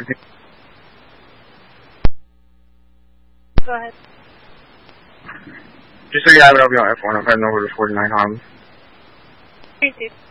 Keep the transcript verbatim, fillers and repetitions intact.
Go ahead. Just so you have it, I'll be on F one. I'm heading over to forty-nine Harlem. Thank you.